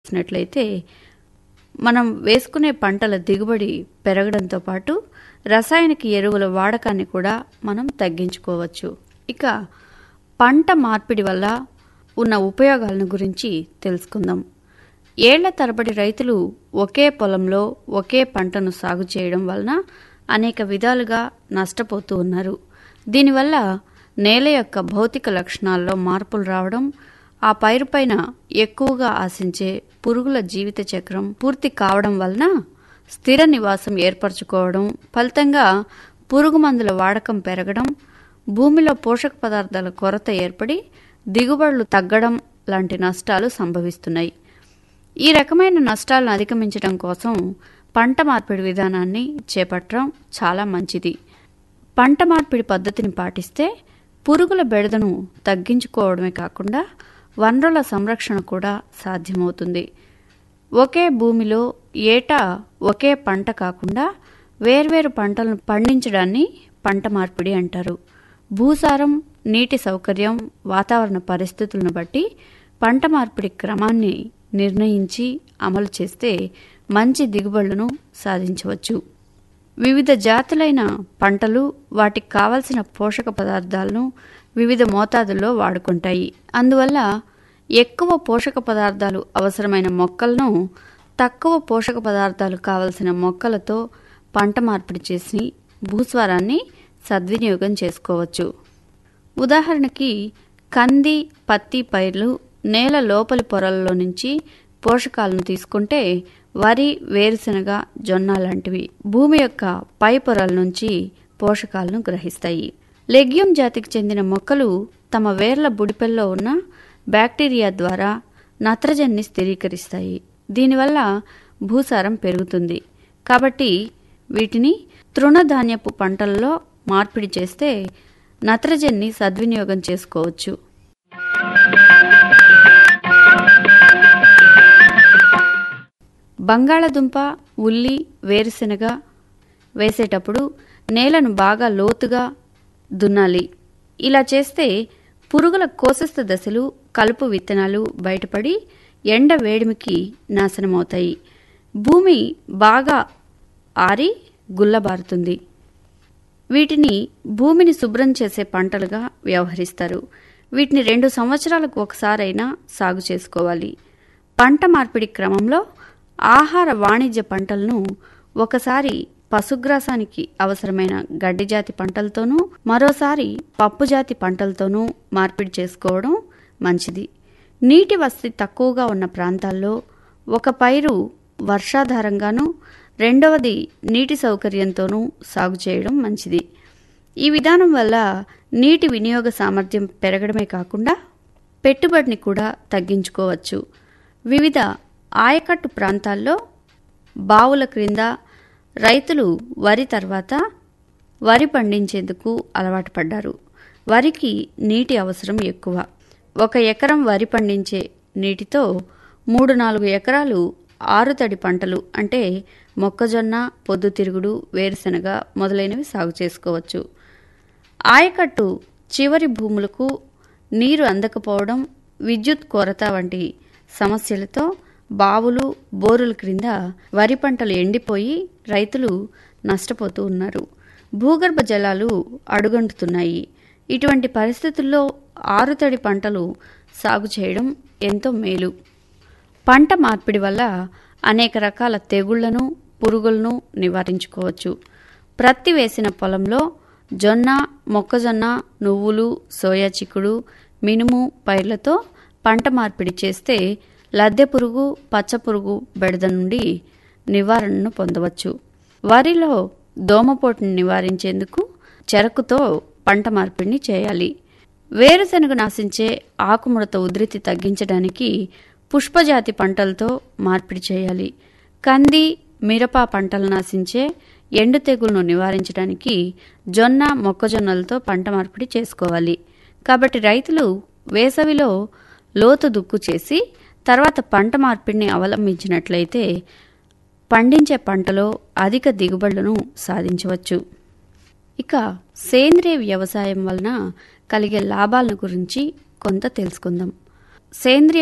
చూసినట్లయితే మనం వేసుకునే పంటల దిగుబడి పెరగడంతో పాటు రసాయనిక ఎరువుల వాడకాన్ని కూడా మనం తగ్గించుకోవచ్చు. ఇక పంట మార్పిడి వల్ల ఉన్న ఉపయోగాలను గురించి తెలుసుకుందాం. ఏళ్ల తరబడి రైతులు ఒకే పొలంలో ఒకే పంటను సాగు చేయడం వలన అనేక విధాలుగా నష్టపోతూ ఉన్నారు. దీనివల్ల నేల యొక్క భౌతిక లక్షణాల్లో మార్పులు రావడం, ఆ పైరుపైన ఎక్కువగా ఆశించే పురుగుల జీవిత చక్రం పూర్తి కావడం వలన స్థిర నివాసం ఏర్పరచుకోవడం, ఫలితంగా పురుగు మందుల వాడకం పెరగడం, భూమిలో పోషక పదార్థాల కొరత ఏర్పడి దిగుబడులు తగ్గడం లాంటి నష్టాలు సంభవిస్తున్నాయి. ఈ రకమైన నష్టాలను అధిగమించడం కోసం పంట మార్పిడి విధానాన్ని చేపట్టడం చాలా మంచిది. పంట మార్పిడి పద్ధతిని పాటిస్తే పురుగుల బెడదను తగ్గించుకోవడమే కాకుండా వనరుల సంరక్షణ కూడా సాధ్యమవుతుంది. ఒకే భూమిలో ఏటా ఒకే పంట కాకుండా వేర్వేరు పంటలను పండించడాన్ని పంట మార్పిడి అంటారు. భూసారం, నీటి సౌకర్యం, వాతావరణ పరిస్థితులను బట్టి పంట మార్పిడి క్రమాన్ని నిర్ణయించి అమలు చేస్తే మంచి దిగుబడులను సాధించవచ్చు. వివిధ జాతులైన పంటలు వాటికి కావలసిన పోషక పదార్థాలను వివిధ మోతాదుల్లో వాడుకుంటాయి. అందువల్ల ఎక్కువ పోషక పదార్థాలు అవసరమైన మొక్కలను తక్కువ పోషక పదార్థాలు కావలసిన మొక్కలతో పంట మార్పిడి చేసి భూస్వరాన్ని సద్వినియోగం చేసుకోవచ్చు. ఉదాహరణకి కంది, పత్తి పైర్లు నేల లోపలి పొరల్లో నుంచి పోషకాలను తీసుకుంటే వరి, వేరుశనగ, జొన్న లాంటివి భూమి యొక్క పై పొరల నుంచి పోషకాలను గ్రహిస్తాయి. లెగ్యూమ్ జాతికి చెందిన మొక్కలు తమ వేర్ల బుడిపెల్లో ఉన్న బ్యాక్టీరియా ద్వారా నత్రజనిని స్థిరీకరిస్తాయి. దీనివల్ల భూసారం పెరుగుతుంది. కాబట్టి వీటిని తృణధాన్యపు పంటల్లో మార్పిడి చేస్తే నత్రజనిని సద్వినియోగం చేసుకోవచ్చు. బంగాళదుంప, ఉల్లి, వేరుశెనగ వేసేటప్పుడు నేలను బాగా లోతుగా దున్నాలి. ఇలా చేస్తే పురుగుల కోశస్థ దశలు, కలుపు విత్తనాలు బయటపడి ఎండ వేడిమికి నాశనమవుతాయి. భూమి బాగా ఆరి గుల్లబారుతుంది. వీటిని భూమిని శుభ్రం చేసే పంటలుగా వ్యవహరిస్తారు. వీటిని 2 సంవత్సరాలకు ఒకసారైనా సాగు చేసుకోవాలి. పంట మార్పిడి క్రమంలో ఆహార వాణిజ్య పంటలను ఒకసారి పశుగ్రాసానికి అవసరమైన గడ్డి జాతి పంటలతోనూ మరోసారి పప్పు జాతి పంటలతోనూ మార్పిడి చేసుకోవడం మంచిది. నీటి వసతి తక్కువగా ఉన్న ప్రాంతాల్లో ఒక పైరు వర్షాధారంగానూ రెండవది నీటి సౌకర్యంతోనూ సాగు చేయడం మంచిది. ఈ విధానం వల్ల నీటి వినియోగ సామర్థ్యం పెరగడమే కాకుండా పెట్టుబడిని కూడా తగ్గించుకోవచ్చు. వివిధ ఆయకట్టు ప్రాంతాల్లో బావుల క్రింద రైతులు వరి తర్వాత వరి పండించేందుకు అలవాటు పడ్డారు. వరికి నీటి అవసరం ఎక్కువ. 1 ఎకరం వరి పండించే నీటితో 3-4 ఎకరాలు ఆరుతడి పంటలు అంటే మొక్కజొన్న, పొద్దుతిరుగుడు, వేరుశెనగ మొదలైనవి సాగు చేసుకోవచ్చు. ఆయకట్టు చివరి భూములకు నీరు అందకపోవడం, విద్యుత్ కొరత వంటి సమస్యలతో బావులు, బోరుల క్రింద వరి పంటలు ఎండిపోయి రైతులు నష్టపోతూ ఉన్నారు. భూగర్భ జలాలు అడుగంటుతున్నాయి. ఇటువంటి పరిస్థితుల్లో ఆరుతడి పంటలు సాగు చేయడం ఎంతో మేలు. పంట మార్పిడి వల్ల అనేక రకాల తెగుళ్లను, పురుగులను నివారించుకోవచ్చు. ప్రత్తి వేసిన పొలంలో జొన్న, మొక్కజొన్న, నువ్వులు, సోయా చిక్కుడు, మినుము పైర్లతో పంట మార్పిడి చేస్తే లద్దె పురుగు, పచ్చపురుగు బెడద నుండి నివారణను పొందవచ్చు. వరిలో దోమపోటును నివారించేందుకు చెరకుతో పంట మార్పిడిని చేయాలి. వేరుశెనగ నాశించే ఆకుముడత ఉధృతి తగ్గించడానికి పుష్పజాతి పంటలతో మార్పిడి చేయాలి. కంది, మిరప పంటలు నాశించే ఎండు తెగులను నివారించడానికి జొన్న, మొక్కజొన్నలతో పంట మార్పిడి చేసుకోవాలి. కాబట్టి రైతులు వేసవిలో లోతు దుక్కు చేసి తర్వాత పంట మార్పిడిని అవలంబించినట్లయితే పండించే పంటలో అధిక దిగుబడులను సాధించవచ్చు. ఇక సేంద్రియ వ్యవసాయం వలన కలిగే లాభాలను గురించి కొంత తెలుసుకుందాం. సేంద్రియ